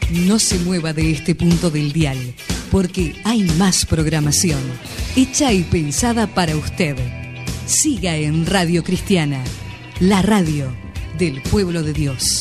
No se mueva de este punto del dial, porque hay más programación, hecha y pensada para usted. Siga en Radio Cristiana, la radio del pueblo de Dios.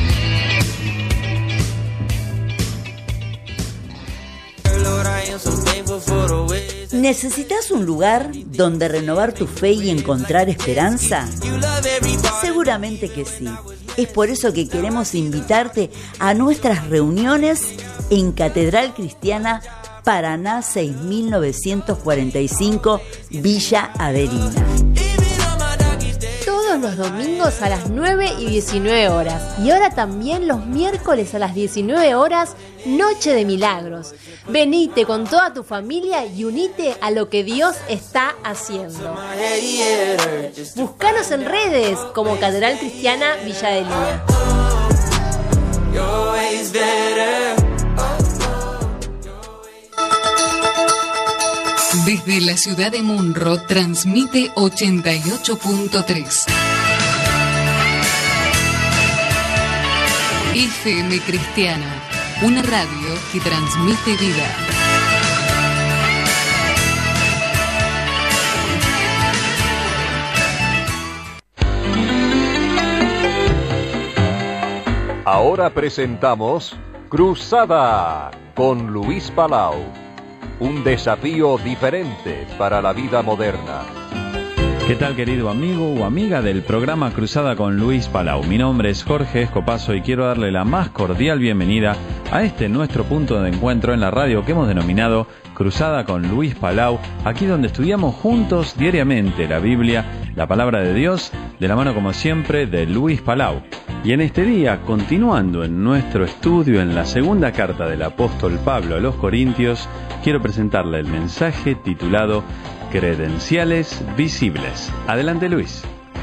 ¿Necesitas un lugar donde renovar tu fe y encontrar esperanza? Seguramente que sí. Es por eso que queremos invitarte a nuestras reuniones en Catedral Cristiana Paraná 6945, Villa Averina. Todos los domingos a las 9 y 19 horas. Y ahora también los miércoles a las 19 horas, Noche de Milagros. Venite con toda tu familia y unite a lo que Dios está haciendo. Búscanos en redes como Catedral Cristiana Villa Adelina. Desde la ciudad de Munro transmite 88.3. FM Cristiana, una radio que transmite vida. Ahora presentamos Cruzada con Luis Palau. Un desafío diferente para la vida moderna. ¿Qué tal, querido amigo o amiga del programa Cruzada con Luis Palau? Mi nombre es Jorge Escopazo y quiero darle la más cordial bienvenida a este nuestro punto de encuentro en la radio que hemos denominado Cruzada con Luis Palau, aquí donde estudiamos juntos diariamente la Biblia, la palabra de Dios, de la mano como siempre de Luis Palau. Y en este día, continuando en nuestro estudio en la segunda carta del apóstol Pablo a los Corintios, quiero presentarle el mensaje titulado Credenciales Visibles. Adelante, Luis.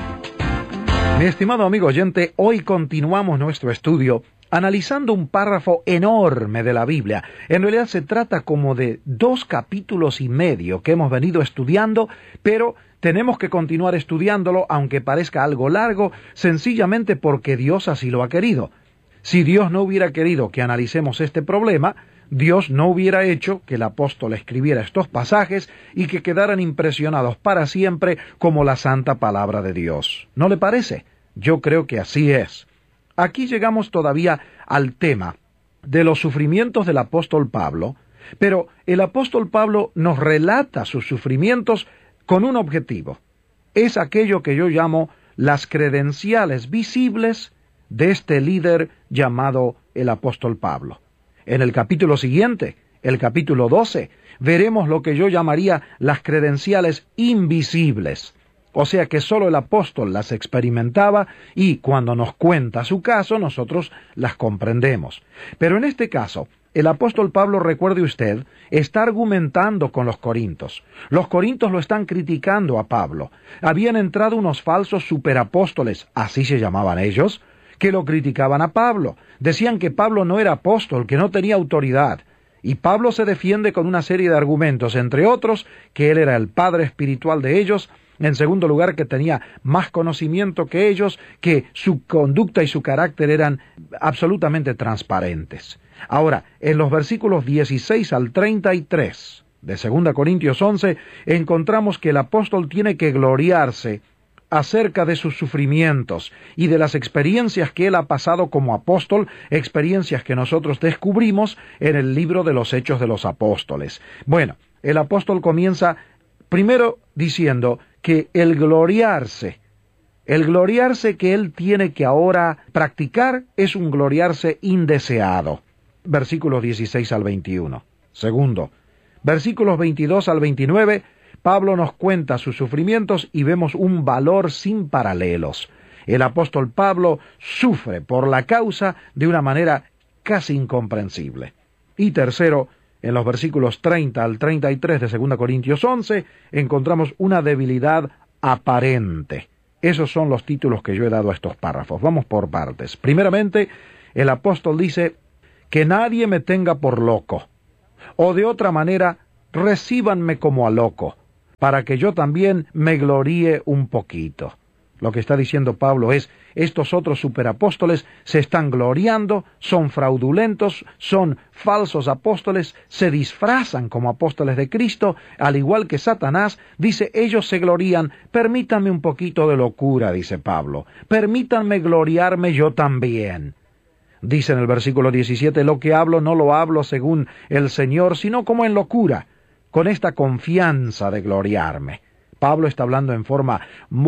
Mi estimado amigo oyente, hoy continuamos nuestro estudio analizando un párrafo enorme de la Biblia. En realidad se trata como de 2 capítulos y medio que hemos venido estudiando, pero tenemos que continuar estudiándolo, aunque parezca algo largo, sencillamente porque Dios así lo ha querido. Si Dios no hubiera querido que analicemos este problema, Dios no hubiera hecho que el apóstol escribiera estos pasajes y que quedaran impresionados para siempre como la santa palabra de Dios. ¿No le parece? Yo creo que así es. Aquí llegamos todavía al tema de los sufrimientos del apóstol Pablo, pero el apóstol Pablo nos relata sus sufrimientos con un objetivo. Es aquello que yo llamo las credenciales visibles de este líder llamado el apóstol Pablo. En el capítulo siguiente, el capítulo 12, veremos lo que yo llamaría las credenciales invisibles. O sea que solo el apóstol las experimentaba y cuando nos cuenta su caso, nosotros las comprendemos. Pero en este caso, el apóstol Pablo, recuerde usted, está argumentando con los corintios. Los corintios lo están criticando a Pablo. Habían entrado unos falsos superapóstoles, así se llamaban ellos, que lo criticaban a Pablo. Decían que Pablo no era apóstol, que no tenía autoridad. Y Pablo se defiende con una serie de argumentos, entre otros, que él era el padre espiritual de ellos. En segundo lugar, que tenía más conocimiento que ellos, que su conducta y su carácter eran absolutamente transparentes. Ahora, en los versículos 16 al 33 de 2 Corintios 11, encontramos que el apóstol tiene que gloriarse acerca de sus sufrimientos y de las experiencias que él ha pasado como apóstol, experiencias que nosotros descubrimos en el libro de los Hechos de los Apóstoles. Bueno, el apóstol comienza primero diciendo que el gloriarse que él tiene que ahora practicar es un gloriarse indeseado. Versículos 16 al 21. Segundo, versículos 22 al 29, Pablo nos cuenta sus sufrimientos y vemos un valor sin paralelos. El apóstol Pablo sufre por la causa de una manera casi incomprensible. Y tercero, en los versículos 30 al 33 de 2 Corintios 11, encontramos una debilidad aparente. Esos son los títulos que yo he dado a estos párrafos. Vamos por partes. Primeramente, el apóstol dice que nadie me tenga por loco, o de otra manera, recíbanme como a loco, para que yo también me gloríe un poquito. Lo que está diciendo Pablo es, estos otros superapóstoles se están gloriando, son fraudulentos, son falsos apóstoles, se disfrazan como apóstoles de Cristo, al igual que Satanás. Dice, ellos se glorían, permítanme un poquito de locura, dice Pablo, permítanme gloriarme yo también. Dice en el versículo 17, lo que hablo no lo hablo según el Señor, sino como en locura, con esta confianza de gloriarme. Pablo está hablando en forma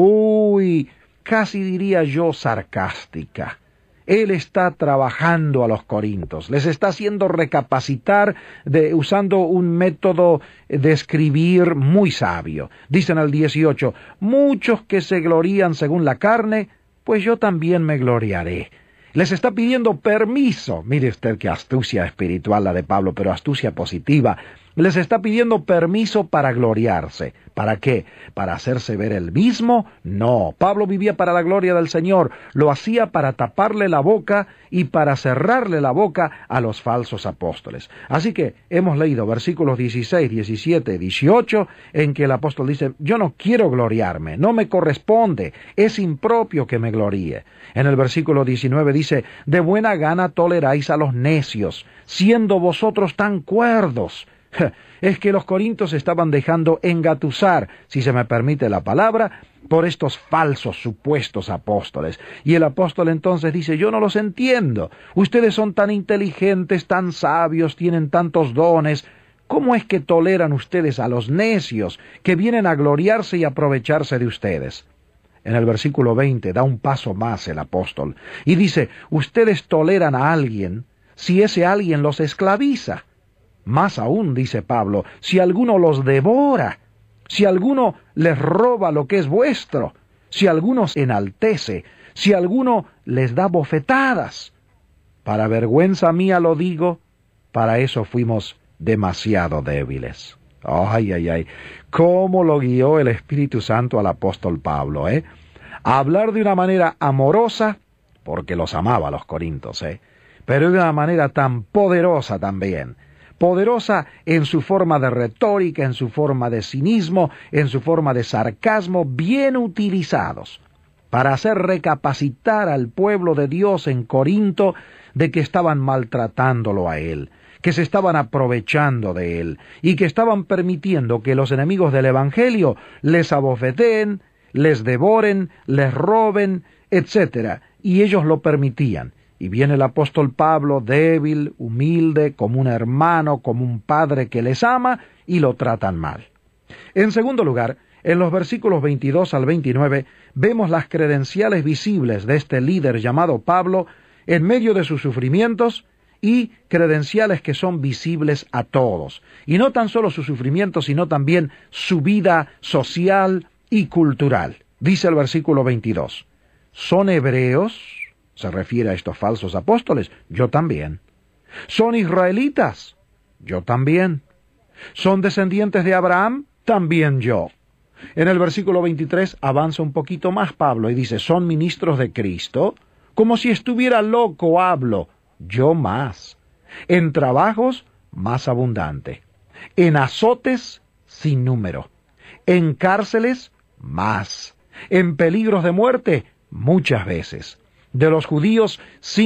muy, casi diría yo, sarcástica. Él está trabajando a los corintios, les está haciendo recapacitar usando un método de escribir muy sabio. Dice en el 18, muchos que se glorían según la carne, pues yo también me gloriaré. Les está pidiendo permiso. Mire usted qué astucia espiritual la de Pablo, pero astucia positiva. Les está pidiendo permiso para gloriarse. ¿Para qué? ¿Para hacerse ver él mismo? No. Pablo vivía para la gloria del Señor. Lo hacía para taparle la boca y para cerrarle la boca a los falsos apóstoles. Así que hemos leído versículos 16, 17, 18, en que el apóstol dice, yo no quiero gloriarme, no me corresponde, es impropio que me gloríe. En el versículo 19 dice, de buena gana toleráis a los necios, siendo vosotros tan cuerdos. Es que los corintios estaban dejando engatusar, si se me permite la palabra, por estos falsos supuestos apóstoles. Y el apóstol entonces dice, yo no los entiendo. Ustedes son tan inteligentes, tan sabios, tienen tantos dones. ¿Cómo es que toleran ustedes a los necios que vienen a gloriarse y aprovecharse de ustedes? En el versículo 20 da un paso más el apóstol y dice, ustedes toleran a alguien si ese alguien los esclaviza. Más aún, dice Pablo, si alguno los devora, si alguno les roba lo que es vuestro, si alguno se enaltece, si alguno les da bofetadas. Para vergüenza mía lo digo, para eso fuimos demasiado débiles. Ay, ay, ay, cómo lo guió el Espíritu Santo al apóstol Pablo, A hablar de una manera amorosa, porque los amaba a los corintios, pero de una manera tan poderosa también. Poderosa en su forma de retórica, en su forma de cinismo, en su forma de sarcasmo, bien utilizados, para hacer recapacitar al pueblo de Dios en Corinto de que estaban maltratándolo a él, que se estaban aprovechando de él, y que estaban permitiendo que los enemigos del Evangelio les abofeteen, les devoren, les roben, etc., y ellos lo permitían. Y viene el apóstol Pablo, débil, humilde, como un hermano, como un padre que les ama, y lo tratan mal. En segundo lugar, en los versículos 22 al 29, vemos las credenciales visibles de este líder llamado Pablo en medio de sus sufrimientos, y credenciales que son visibles a todos. Y no tan solo sus sufrimientos, sino también su vida social y cultural. Dice el versículo 22, ¿son hebreos? Se refiere a estos falsos apóstoles. Yo también. ¿Son israelitas? Yo también. ¿Son descendientes de Abraham? También yo. En el versículo 23 avanza un poquito más Pablo y dice, ¿son ministros de Cristo? Como si estuviera loco hablo. Yo más. En trabajos, más abundante. En azotes, sin número. En cárceles, más. En peligros de muerte, muchas veces. De los judíos,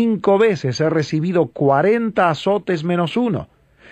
5 veces he recibido 40 azotes menos 1.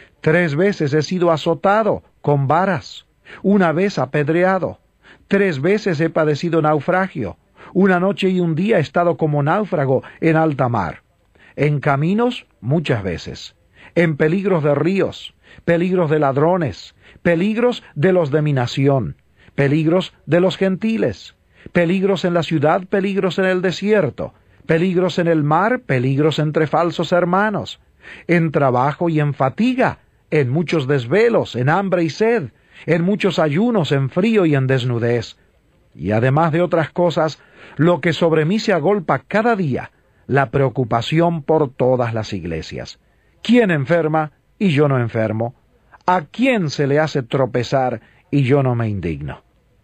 3 veces he sido azotado con varas. 1 vez apedreado. 3 veces he padecido naufragio. 1 noche y 1 día he estado como náufrago en alta mar. En caminos, muchas veces. En peligros de ríos, peligros de ladrones, peligros de los de mi nación, peligros de los gentiles, peligros en la ciudad, peligros en el desierto, peligros en el mar, peligros entre falsos hermanos, en trabajo y en fatiga, en muchos desvelos, en hambre y sed, en muchos ayunos, en frío y en desnudez. Y además de otras cosas, lo que sobre mí se agolpa cada día, la preocupación por todas las iglesias. ¿Quién enferma y yo no enfermo? ¿A quién se le hace tropezar y yo no me indigno?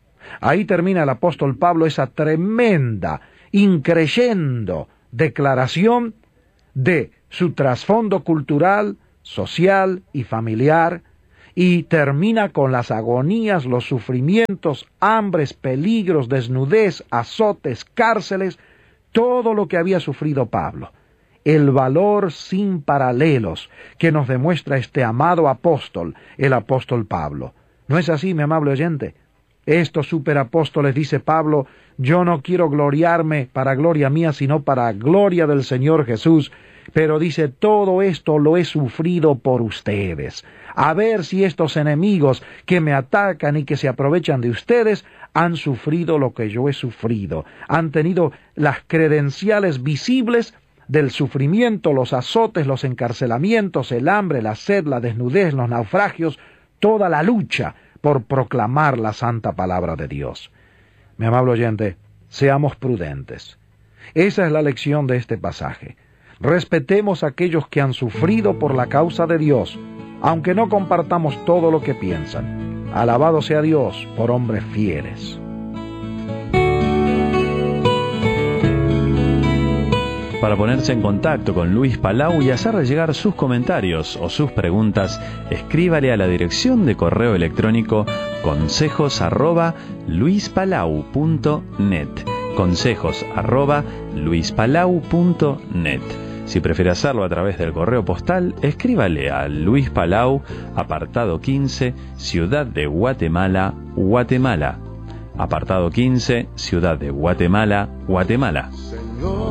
Ahí termina el apóstol Pablo esa tremenda, increyendo declaración de su trasfondo cultural, social y familiar, y termina con las agonías, los sufrimientos, hambres, peligros, desnudez, azotes, cárceles, todo lo que había sufrido Pablo. El valor sin paralelos que nos demuestra este amado apóstol, el apóstol Pablo. ¿No es así, mi amable oyente? Estos superapóstoles, dice Pablo, yo no quiero gloriarme para gloria mía, sino para gloria del Señor Jesús. Pero dice, todo esto lo he sufrido por ustedes. A ver si estos enemigos que me atacan y que se aprovechan de ustedes han sufrido lo que yo he sufrido. Han tenido las credenciales visibles del sufrimiento, los azotes, los encarcelamientos, el hambre, la sed, la desnudez, los naufragios, toda la lucha por proclamar la santa palabra de Dios. Mi amable oyente, seamos prudentes. Esa es la lección de este pasaje. Respetemos a aquellos que han sufrido por la causa de Dios, aunque no compartamos todo lo que piensan. Alabado sea Dios por hombres fieles. Para ponerse en contacto con Luis Palau y hacerle llegar sus comentarios o sus preguntas, escríbale a la dirección de correo electrónico consejos@luispalau.net. consejos@luispalau.net. Si prefiere hacerlo a través del correo postal, escríbale a Luis Palau, apartado 15, Ciudad de Guatemala, Guatemala. Apartado 15, Ciudad de Guatemala, Guatemala.